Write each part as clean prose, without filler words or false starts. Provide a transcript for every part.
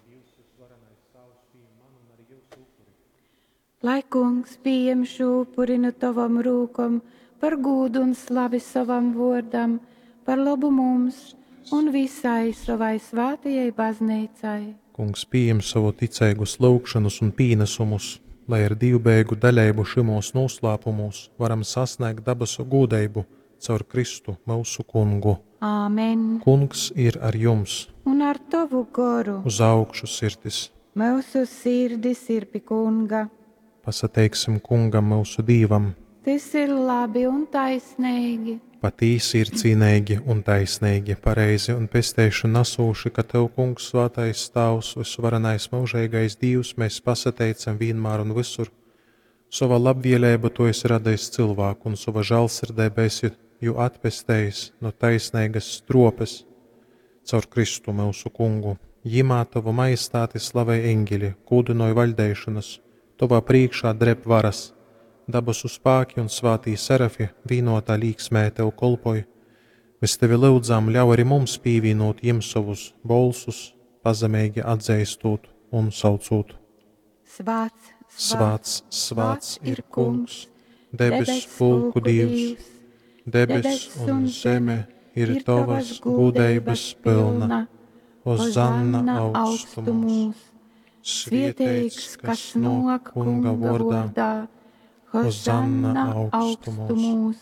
Lai kungs pieņem šo upuri no tavam rūkam, par gūdu un slavi savam vārdam, par labu mums un visai savai svētajai baznīcai. Kungs pieņem savu ticēgus lūgšanas un pīnesumus, lai ar divbēgu daļēbu šimos noslēpumos varam sasniegt dabasu gūdeibu caur Kristu mūsu kungu. Āmen. Kungs ir ar jums. Un ar tavu goru. Uz augšu sirdis. Mūsu sirdis ir pie kunga. Pasateiksim kungam mūsu dīvam. Tas ir labi un taisnīgi. Patīsi ir cīnīgi un taisnīgi, pareizi un pestēšu nasūši, ka tev, kungs, svētais stāvs, visvarenais mūžīgais Dievs, mēs pasateicam vienmēr un visur. Sava labvielība tu esi radījis cilvēku un sava žēlsirdība esi ju atpestējis no taisnīgas stropes caur Kristu mūsu kungu. Jimā tavu majestāti slavē eņģeļi, kūdinoja vaļdēšanas, tavā priekšā drep varas. Dabasu spāki un svātī serafi vīnotā līksmē tev kolpoja. Mēs tevi lūdzām, ļauj arī mums pīvīnot jiem savus bolsus, pazemīgi atzīstot un saucot. Svāts, svāts, svāts ir kungs, debes pulku Dievs, debes un zeme ir tavas gūdības pilna. Hozanna augstumos, svētīgs, kas nāk kunga vārdā. Hozanna augstumos.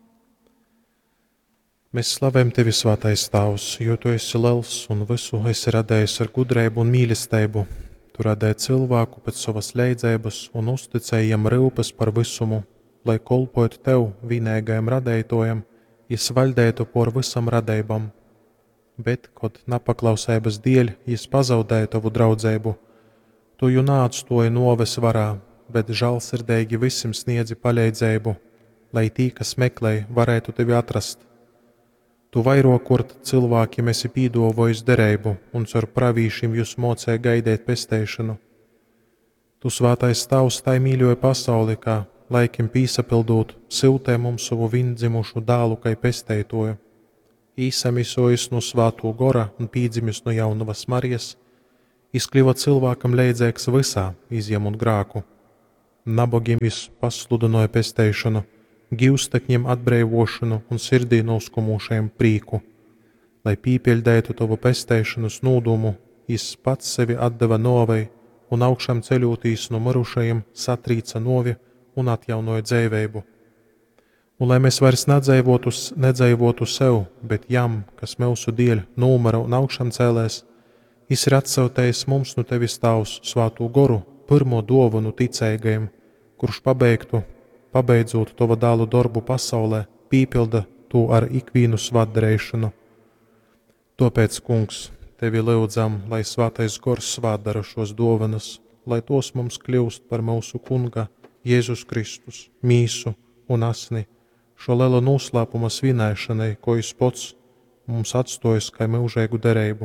Mēs slavējam tevi, svētais Tēvs, jo tu esi liels un visu esi radējis ar gudrību un mīlestību. Tu radēji cilvēku pēc savas leidzības un uzticēji jam rūpes par visumu, lai kolpotu tev, vienīgajam radētojam, jis valdētu por visam radībam. Bet, kad napaklausības dēļ jis pazaudēja tavu draudzību, tu ju neatstoji noves varā, bet žēlsirdīgi visiem sniedzi palīdzību, lai tī, kas meklē, varētu tevi atrast. Tu vairokurt cilvēkiem esi pīdovojis derību un caur pravīšiem jūs mocēja gaidēt pestēšanu. Tu, svētais Tēvs, tai mīļoja pasauli, kā laikim pīsapildot, siltē mums savu viendzimušu dālu, kai pestētoju. Īsamisojis no svāto gora un pīdzimis no jaunavas Marijas, izkļuva cilvēkam leidzēks visā, izņemot grāku. Nabogiem vis pasludināja pestēšanu, gīvstekņiem atbrīvošanu un sirdī noskumušajiem prīku. Lai pīpildētu tavu pestēšanas nūdumu, jis pats sevi atdeva novei un augšām ceļotīs no mirušajiem satrīca novi un atjaunoja dzēveibu. Un lai mēs vairs nedzēvotu sev, bet jam, kas mūsu dēļ numara un augšām cēlēs, jis ir atsautējis mums no tevis Tēvs svāto goru, pirmo dāvanu ticīgajiem, kurš pabeidzot tava dālu darbu pasaulē, pīpilda to ar ikvienu svētdarēšanu. Tāpēc, kungs, tevi lūdzam, lai svētais gors svētdara šos dāvanas, lai tos mums kļūst par mūsu kunga, Jēzus Kristus, mīsu un asni, šo lielo noslēpuma svinēšanai, ko jis pats mums atstojis kā mūžīgu derību.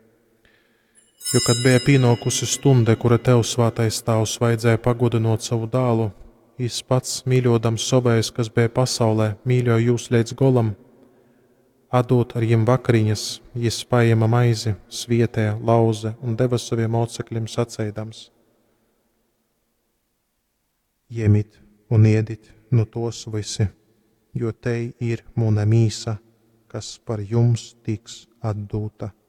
Jo, kad bija pienākusi stunda, kura tev, svētais Tēvs, vajadzēja pagodinot savu dālu, jis pats, mīļodams savējs, kas bija pasaulē, mīļoja jūs līdz golam. Atdot ar jiem vakariņas, jis paēma maizi, svietēja, lauze un deva saviem mocekļiem sacēdams. Ņemiet un ēdiet no tos visi, jo te ir mana mīsa, kas par jums tiks atdota.